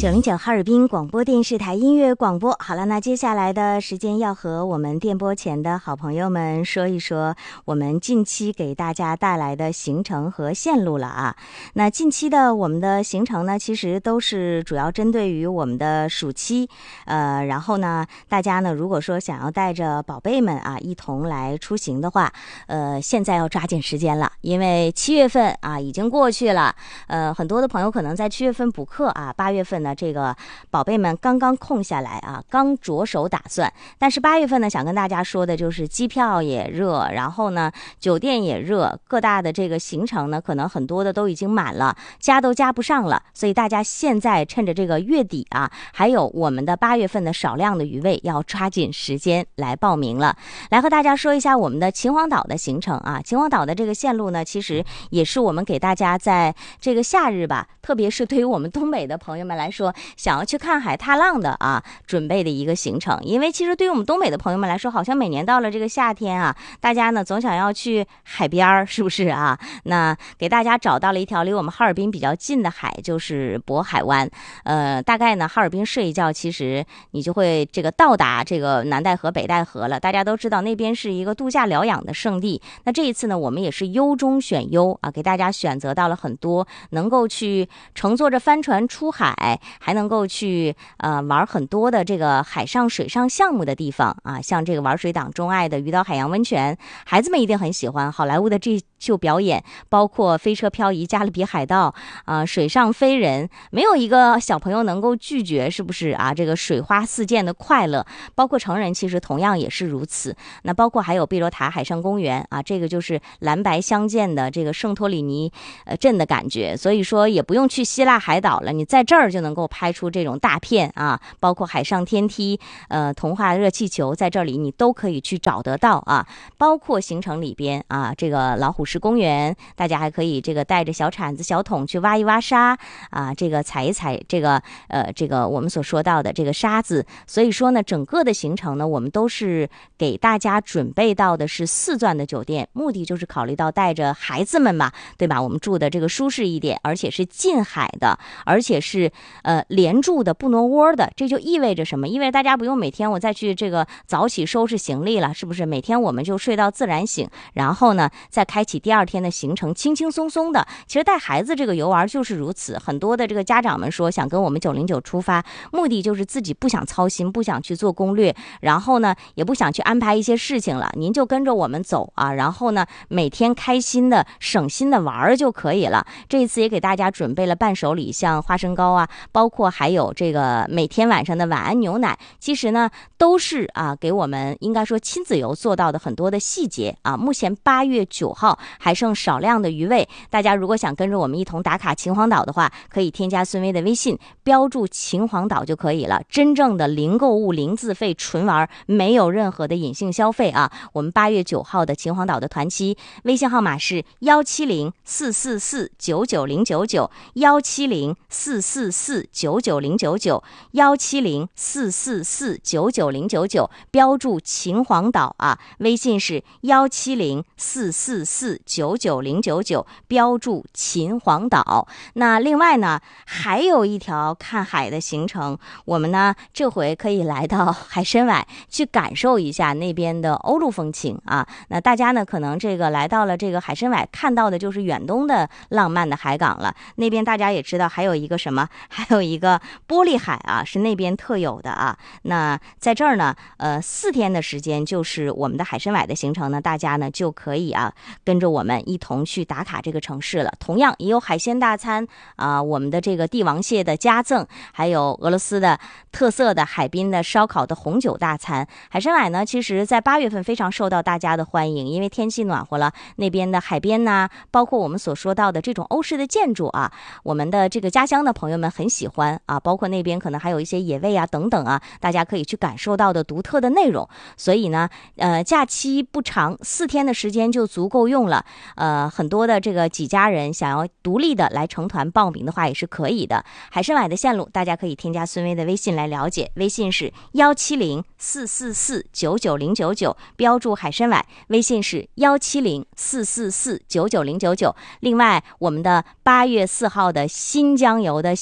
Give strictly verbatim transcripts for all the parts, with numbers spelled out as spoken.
九零九哈尔滨广播电视台音乐广播。好了，那接下来的时间要和我们电波前的好朋友们说一说我们近期给大家带来的行程和线路了啊。那近期的我们的行程呢，其实都是主要针对于我们的暑期，呃，然后呢，大家呢如果说想要带着宝贝们啊一同来出行的话，呃，现在要抓紧时间了，因为七月份啊已经过去了，呃，很多的朋友可能在七月份补课啊，八月份呢。这个宝贝们刚刚空下来啊，刚着手打算。但是八月份呢，想跟大家说的就是机票也热，然后呢酒店也热，各大的这个行程呢，可能很多的都已经满了，加都加不上了。所以大家现在趁着这个月底啊，还有我们的八月份的少量的余位，要抓紧时间来报名了。来和大家说一下我们的秦皇岛的行程啊，秦皇岛的这个线路呢，其实也是我们给大家在这个夏日吧，特别是对于我们东北的朋友们来说，想要去看海踏浪的啊，准备的一个行程。因为其实对于我们东北的朋友们来说，好像每年到了这个夏天啊，大家呢总想要去海边，是不是啊？那给大家找到了一条离我们哈尔滨比较近的海，就是渤海湾。呃，大概呢哈尔滨睡一觉，其实你就会这个到达这个南戴河、北戴河了。大家都知道那边是一个度假疗养的圣地。那这一次呢，我们也是优中选优啊，给大家选择到了很多能够去乘坐着帆船出海，还能够去呃玩很多的这个海上水上项目的地方啊，像这个玩水党钟爱的鱼岛海洋温泉，孩子们一定很喜欢。好莱坞的这秀表演，包括飞车漂移、加勒比海盗啊、呃、水上飞人，没有一个小朋友能够拒绝，是不是啊？这个水花四溅的快乐，包括成人其实同样也是如此。那包括还有贝罗塔海上公园啊，这个就是蓝白相间的这个圣托里尼呃镇的感觉，所以说也不用去希腊海岛了，你在这儿就能够拍出这种大片啊，包括海上天梯、呃童话热气球，在这里你都可以去找得到啊。包括行程里边啊，这个老虎石公园，大家还可以这个带着小铲子、小桶去挖一挖沙啊，这个踩一踩这个呃这个我们所说到的这个沙子。所以说呢，整个的行程呢，我们都是给大家准备到的是四钻的酒店，目的就是考虑到带着孩子们嘛，对吧？我们住的这个舒适一点，而且是近海的，而且是呃连住的不挪窝的。这就意味着什么？意味着大家不用每天我再去这个早起收拾行李了，是不是？每天我们就睡到自然醒，然后呢再开启第二天的行程，轻轻松松的。其实带孩子这个游玩就是如此，很多的这个家长们说想跟我们九零九出发，目的就是自己不想操心，不想去做攻略，然后呢也不想去安排一些事情了，您就跟着我们走啊，然后呢每天开心的省心的玩就可以了。这一次也给大家准备了伴手礼，像花生糕啊，包括还有这个每天晚上的晚安牛奶，其实呢都是啊给我们应该说亲子游做到的很多的细节啊。目前八月九号还剩少量的余位，大家如果想跟着我们一同打卡秦皇岛的话，可以添加孙威的微信，标注秦皇岛就可以了。真正的零购物、零自费，纯玩，没有任何的隐性消费啊。我们八月九号的秦皇岛的团期，微信号码是幺七零四四四九九零九九，幺七零四四四九九零九九，幺七零四四四九九零九九，标注秦皇岛啊。微信是幺七零四四四九九零九九，标注秦皇岛。那另外呢，还有一条看海的行程，我们呢这回可以来到海参崴去感受一下那边的欧陆风情啊。那大家呢可能这个来到了这个海参崴，看到的就是远东的浪漫的海港了。那边大家也知道还有一个什么，还有一个玻璃海啊，是那边特有的啊。那在这儿呢，呃，四天的时间就是我们的海参崴的行程呢，大家呢就可以啊跟着我们一同去打卡这个城市了。同样也有海鲜大餐啊，我们的这个帝王蟹的加赠，还有俄罗斯的特色的海滨的烧烤的红酒大餐。海参崴呢，其实在八月份非常受到大家的欢迎，因为天气暖和了，那边的海边呐、啊，包括我们所说到的这种欧式的建筑啊，我们的这个家乡的朋友们很喜欢啊，包括那边可能还有一些野味啊等等啊，大家可以去感受到的独特的内容。所以呢，呃，假期不长，四天的时间就足够用了。呃，很多的这个几家人想要独立的来成团报名的话，也是可以的。海参崴的线路，大家可以添加孙威的微信来了解，微信是幺七零四四四九九零九九，标注海参崴，微信是幺七零四四四九九零九九。另外，我们的八月四号的新疆游的行程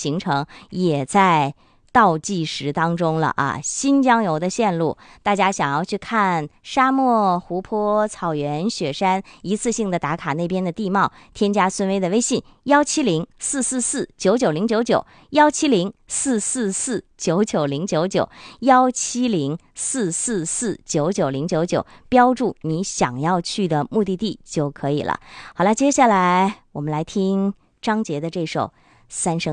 也在倒计时当中了啊！新疆游的线路，大家想要去看沙漠、湖泊、草原、雪山，一次性的打卡那边的地貌，添加孙薇的微信幺七零四四四九九零九九幺七零四四四九九零九九幺七零四四四九九零九九，标注你想要去的目的地就可以了。好了，接下来我们来听张杰的这首《三生》。